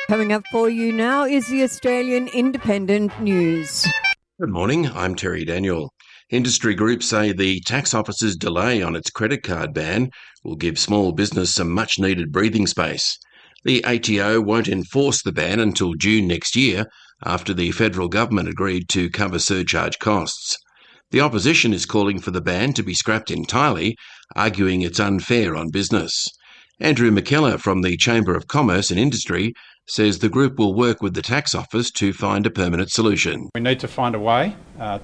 Coming up for you now is the Australian Independent News. Good morning, I'm Terry Daniel. Industry groups say the tax office's delay on its credit card ban will give small business some much-needed breathing space. The ATO won't enforce the ban until June next year, after the federal government agreed to cover surcharge costs. The opposition is calling for the ban to be scrapped entirely, arguing it's unfair on business. Andrew McKellar from the Chamber of Commerce and Industry says the group will work with the tax office to find a permanent solution. We need to find a way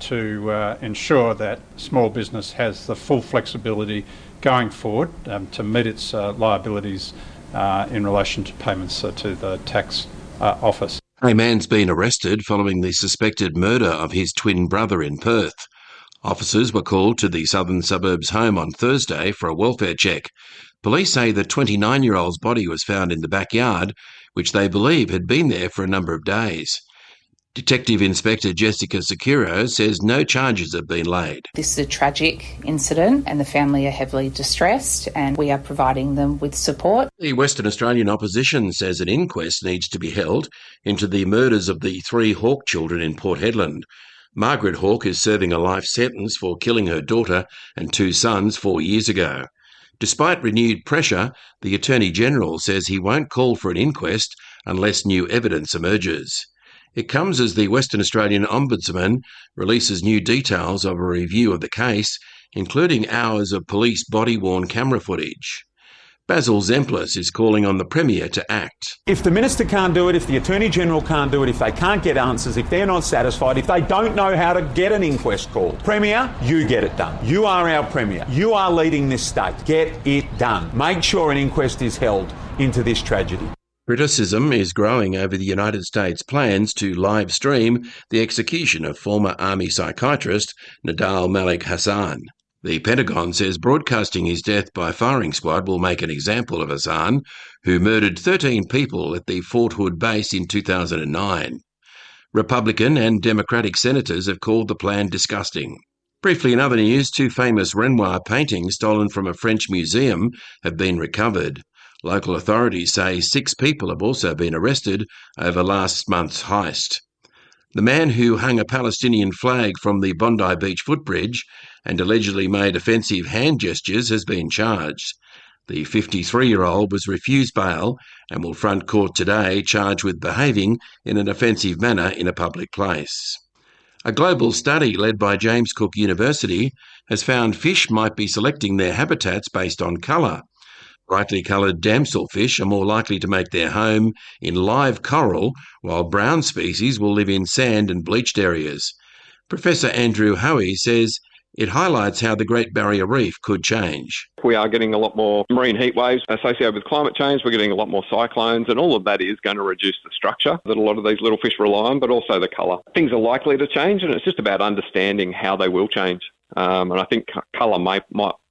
to ensure that small business has the full flexibility going forward to meet its liabilities in relation to payments to the tax office. A man's been arrested following the suspected murder of his twin brother in Perth. Officers were called to the southern suburbs home on Thursday for a welfare check. Police say the 29-year-old's body was found in the backyard, which they believe had been there for a number of days. Detective Inspector Jessica Securo says no charges have been laid. This is a tragic incident and the family are heavily distressed and we are providing them with support. The Western Australian opposition says an inquest needs to be held into the murders of the 3 Hawke children in Port Hedland. Margaret Hawke is serving a life sentence for killing her daughter and 2 sons 4 years ago. Despite renewed pressure, the Attorney-General says he won't call for an inquest unless new evidence emerges. It comes as the Western Australian Ombudsman releases new details of a review of the case, including hours of police body-worn camera footage. Basil Zemplis is calling on the Premier to act. If the Minister can't do it, if the Attorney-General can't do it, if they can't get answers, if they're not satisfied, if they don't know how to get an inquest called, Premier, you get it done. You are our Premier. You are leading this state. Get it done. Make sure an inquest is held into this tragedy. Criticism is growing over the United States' plans to live stream the execution of former Army psychiatrist Nidal Malik Hasan. The Pentagon says broadcasting his death by firing squad will make an example of Hasan, who murdered 13 people at the Fort Hood base in 2009. Republican and Democratic senators have called the plan disgusting. Briefly in other news, 2 famous Renoir paintings stolen from a French museum have been recovered. Local authorities say 6 people have also been arrested over last month's heist. The man who hung a Palestinian flag from the Bondi Beach footbridge and allegedly made offensive hand gestures has been charged. The 53-year-old was refused bail and will front court today charged with behaving in an offensive manner in a public place. A global study led by James Cook University has found fish might be selecting their habitats based on colour. Brightly coloured damselfish are more likely to make their home in live coral, while brown species will live in sand and bleached areas. Professor Andrew Hoey says it highlights how the Great Barrier Reef could change. We are getting a lot more marine heat waves associated with climate change. We're getting a lot more cyclones, and all of that is going to reduce the structure that a lot of these little fish rely on, but also the colour. Things are likely to change, and it's just about understanding how they will change. And I think colour might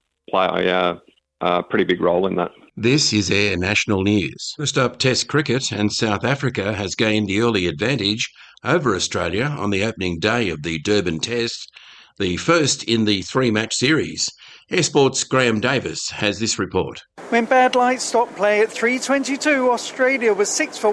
play a pretty big role in that. This is Air National News. First up, Test cricket, and South Africa has gained the early advantage over Australia on the opening day of the Durban Test, the first in the 3-match series. Air Sport's Graham Davis has this report. When bad light stopped play at 3:22, Australia was 6 for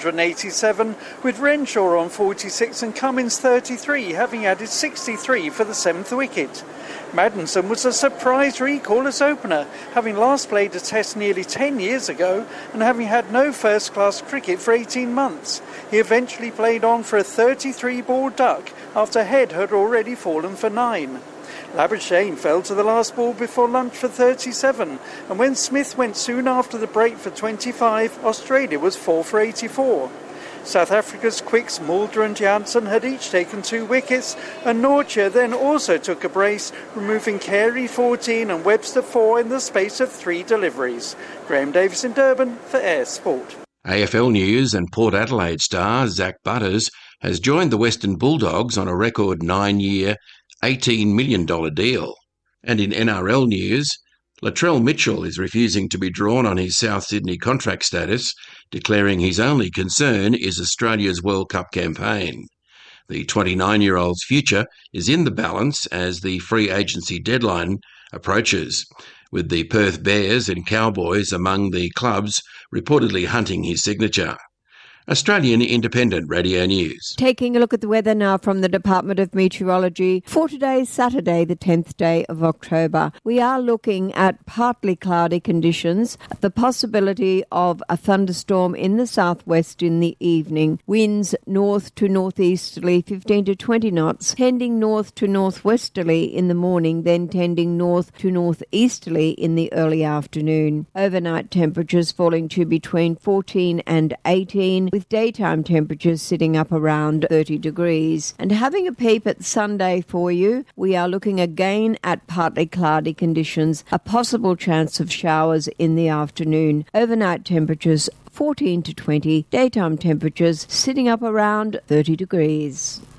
187, with Renshaw on 46 and Cummins 33, having added 63 for the 7th wicket. Maddinson was a surprise recall as opener, having last played a test nearly 10 years ago and having had no first-class cricket for 18 months. He eventually played on for a 33-ball duck after Head had already fallen for 9. Labuschagne fell to the last ball before lunch for 37, and when Smith went soon after the break for 25, Australia was 4 for 84. South Africa's quicks Mulder and Jansen had each taken 2 wickets, and Nortje then also took a brace, removing Carey 14 and Webster 4 in the space of 3 deliveries. Graham Davis in Durban for Air Sport. AFL News and Port Adelaide star Zach Butters has joined the Western Bulldogs on a record 9-year, $18 million deal. And in NRL news, Latrell Mitchell is refusing to be drawn on his South Sydney contract status, declaring his only concern is Australia's World Cup campaign. The 29-year-old's future is in the balance as the free agency deadline approaches, with the Perth Bears and Cowboys among the clubs reportedly hunting his signature. Australian Independent Radio News. Taking a look at the weather now from the Department of Meteorology for today, Saturday, the 10th day of October. We are looking at partly cloudy conditions, the possibility of a thunderstorm in the southwest in the evening. Winds north to northeasterly 15 to 20 knots, tending north to northwesterly in the morning, then tending north to northeasterly in the early afternoon. Overnight temperatures falling to between 14 and 18, with daytime temperatures sitting up around 30 degrees. And having a peep at Sunday for you, we are looking again at partly cloudy conditions, a possible chance of showers in the afternoon. Overnight temperatures 14 to 20, daytime temperatures sitting up around 30 degrees.